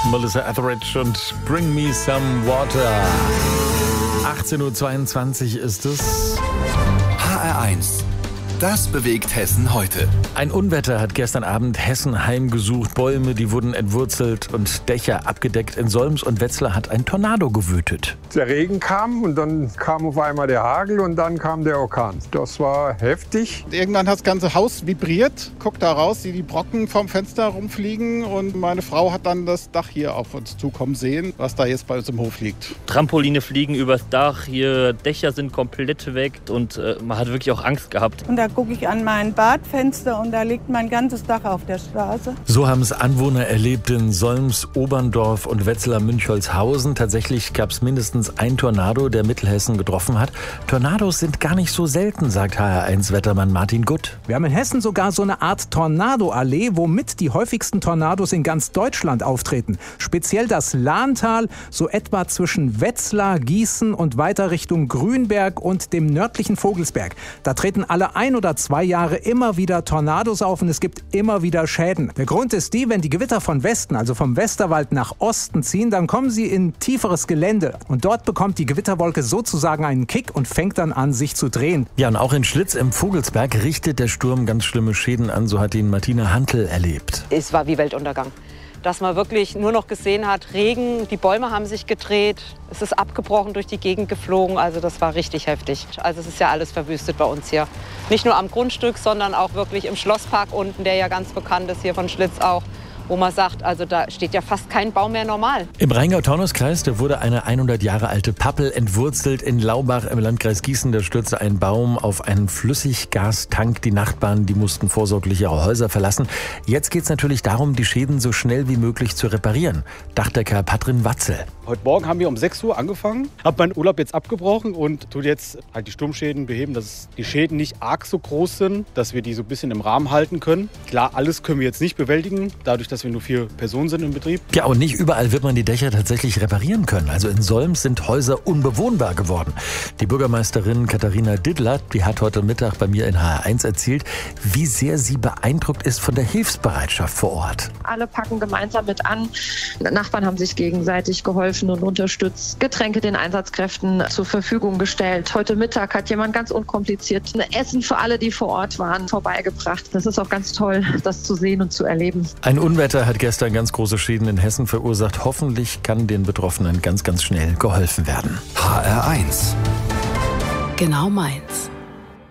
Melissa Etheridge und Bring Me Some Water. 18.22 Uhr ist es. HR1. Das bewegt Hessen heute. Ein Unwetter hat gestern Abend Hessen heimgesucht. Bäume, die wurden entwurzelt und Dächer abgedeckt. In Solms und Wetzlar hat ein Tornado gewütet. Der Regen kam und dann kam auf einmal der Hagel und dann kam der Orkan. Das war heftig. Irgendwann hat das ganze Haus vibriert. Guck da raus, die Brocken vom Fenster rumfliegen. Und meine Frau hat dann das Dach hier auf uns zukommen sehen, was da jetzt bei uns im Hof liegt. Trampoline fliegen übers Dach, hier Dächer sind komplett weg und man hat wirklich auch Angst gehabt. Und da gucke ich an mein Badfenster und da liegt mein ganzes Dach auf der Straße. So haben es Anwohner erlebt in Solms, Oberndorf und Wetzlar-Münchholzhausen. Tatsächlich gab es mindestens ein Tornado, der Mittelhessen getroffen hat. Tornados sind gar nicht so selten, sagt HR1-Wettermann Martin Gutt. Wir haben in Hessen sogar so eine Art Tornado-Allee, womit die häufigsten Tornados in ganz Deutschland auftreten. Speziell das Lahntal, so etwa zwischen Wetzlar, Gießen und weiter Richtung Grünberg und dem nördlichen Vogelsberg. Da treten alle 1 oder 2 Jahre immer wieder Tornados auf und es gibt immer wieder Schäden. Der Grund ist wenn die Gewitter von Westen, also vom Westerwald nach Osten ziehen, dann kommen sie in tieferes Gelände. Und dort bekommt die Gewitterwolke sozusagen einen Kick und fängt dann an, sich zu drehen. Ja, und auch in Schlitz im Vogelsberg richtet der Sturm ganz schlimme Schäden an. So hat ihn Martina Hantl erlebt. Es war wie Weltuntergang. Dass man wirklich nur noch gesehen hat, Regen, die Bäume haben sich gedreht, es ist abgebrochen, durch die Gegend geflogen, also das war richtig heftig. Also es ist ja alles verwüstet bei uns hier. Nicht nur am Grundstück, sondern auch wirklich im Schlosspark unten, der ja ganz bekannt ist hier von Schlitz auch, wo man sagt, also da steht ja fast kein Baum mehr normal. Im Rheingau-Taunus-Kreis, da wurde eine 100 Jahre alte Pappel entwurzelt. In Laubach im Landkreis Gießen, da stürzte ein Baum auf einen Flüssiggastank. Die Nachbarn, die mussten vorsorglich ihre Häuser verlassen. Jetzt geht es natürlich darum, die Schäden so schnell wie möglich zu reparieren. Dachdecker Patrin Watzel. Heute Morgen haben wir um 6 Uhr angefangen, habe meinen Urlaub jetzt abgebrochen und tue jetzt halt die Sturmschäden beheben, dass die Schäden nicht arg so groß sind, dass wir die so ein bisschen im Rahmen halten können. Klar, alles können wir jetzt nicht bewältigen, dadurch, dass wir nur 4 Personen sind im Betrieb. Ja, und nicht überall wird man die Dächer tatsächlich reparieren können. Also in Solms sind Häuser unbewohnbar geworden. Die Bürgermeisterin Katharina Dittler, die hat heute Mittag bei mir in HR1 erzählt, wie sehr sie beeindruckt ist von der Hilfsbereitschaft vor Ort. Alle packen gemeinsam mit an. Nachbarn haben sich gegenseitig geholfen und unterstützt, Getränke den Einsatzkräften zur Verfügung gestellt. Heute Mittag hat jemand ganz unkompliziert ein Essen für alle, die vor Ort waren, vorbeigebracht. Das ist auch ganz toll, das zu sehen und zu erleben. Ein Unwetter hat gestern ganz große Schäden in Hessen verursacht. Hoffentlich kann den Betroffenen ganz, ganz schnell geholfen werden. HR1. Genau meins.